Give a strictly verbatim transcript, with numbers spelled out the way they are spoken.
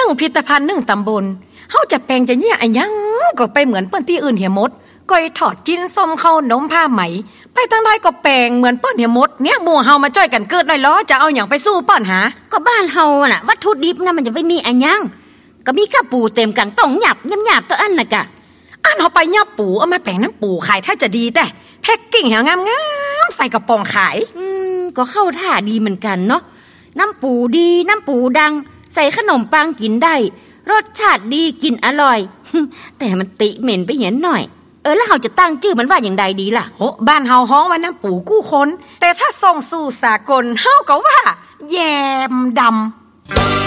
งพิพิธภัณฑ์หนึ่งตำบลเฮาจะแปลงจะเนี่ยอันยังก็ไปเหมือนเปิ้นที่อื่นเหียหมดก้อยทอดจิ้นส้มข้าวนมผ้าไหมไปทางใดก็แปลงเหมือนเปิ้นเหียหมดเนี่ยหมู่เฮามาจ้อยกันเกิดหน่อยล้อจะเอาหยังไปสู้เปิ้นหาก็บ้านเฮาน่ะวัตถุดิบน่ะมันจะไม่มีอันยังก็มีข้าวปูเต็มกันต้องหยับหยับๆตัวอันน่ะกะอันเฮาไปยับปูเอามาแปลงน้ำปูขายถ้าจะดีแต่แพ็คกิ้งแหงามๆใส่กระป๋องขายอืมก็เข้าท่าดีเหมือนกันเนาะน้ำปูดีน้ำปูดังใส่ขนมปังกินได้รสชาติดีกินอร่อยแต่มันติเหม็นไปเหียนหน่อยเออแล้วเฮาจะตั้งชื่อมันว่าอย่างใดดีล่ะโหบ้านเฮาฮ้องว่าน้ำปูกู้คนแต่ถ้าส่งสู่สากลเฮาก็ว่าแยมดำ